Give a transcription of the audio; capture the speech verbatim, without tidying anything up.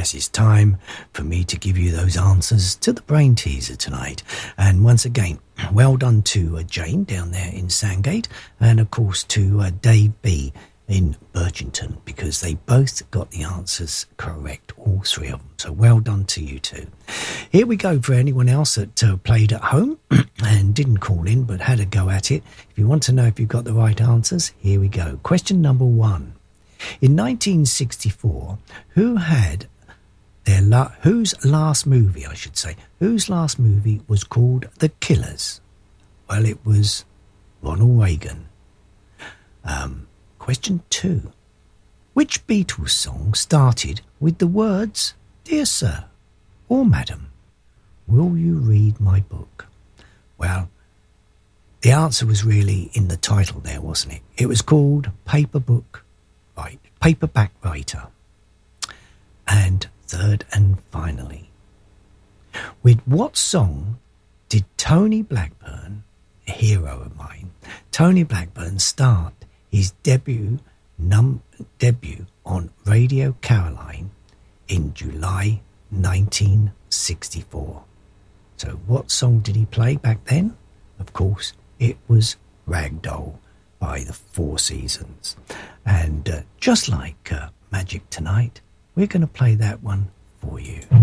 yes, it's time for me to give you those answers to the brain teaser tonight. And once again, well done to uh, Jane down there in Sandgate, and of course to uh, Dave B in Birchington, because they both got the answers correct, all three of them. So well done to you two. Here we go for anyone else that uh, played at home and didn't call in but had a go at it. If you want to know if you've got the right answers, here we go. Question number one. In nineteen sixty-four, who had their la- whose last movie, I should say, whose last movie was called The Killers? Well, it was Ronald Reagan. Um... Question two. Which Beatles song started with the words, "Dear Sir," or "Madam, will you read my book"? Well, the answer was really in the title there, wasn't it? It was called Paper Book, right, Paperback Writer. And third and finally, with what song did Tony Blackburn, a hero of mine, Tony Blackburn start his debut num debut on Radio Caroline in July nineteen sixty-four. So what song did he play back then? Of course, it was Ragdoll by the Four Seasons. And uh, just like uh, Magic Tonight, we're going to play that one for you.